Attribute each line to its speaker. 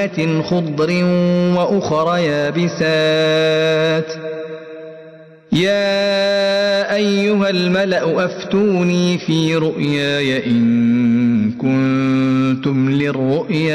Speaker 1: خضر وأخر يابسات يا أيها الملأ أفتوني في رؤياي إن كنتم للرؤيا